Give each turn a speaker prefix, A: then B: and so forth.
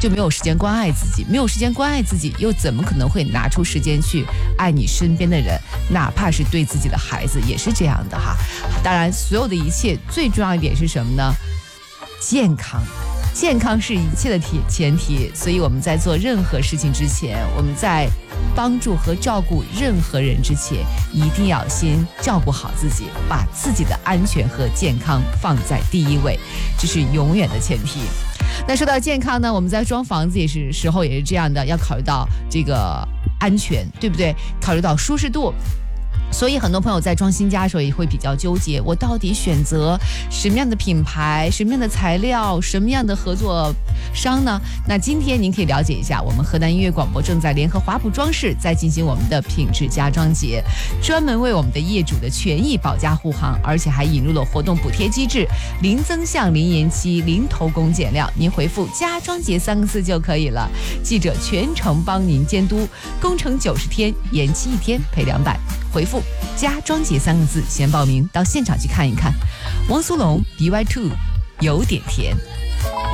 A: 就没有时间关爱自己，没有时间关爱自己，又怎么可能会拿出时间去爱你身边的人，哪怕是对自己的孩子也是这样的哈。当然，所有的一切最重要一点是什么呢？健康。健康是一切的前提，所以我们在做任何事情之前，我们在帮助和照顾任何人之前，一定要先照顾好自己，把自己的安全和健康放在第一位，这是永远的前提。那说到健康呢，我们在装房子也是这样的，要考虑到这个安全，对不对？考虑到舒适度。所以很多朋友在装新家的时候也会比较纠结，我到底选择什么样的品牌、什么样的材料、什么样的合作商呢？那今天您可以了解一下，我们河南音乐广播正在联合华普装饰在进行我们的品质家装节，专门为我们的业主的权益保驾护航，而且还引入了活动补贴机制，零增项、零延期、零偷工减料。您回复家装节3个字就可以了，记者全程帮您监督，工程90天，延期1天赔200。回复家装节3个字先报名，到现场去看一看。汪苏泷 BY2 有点甜。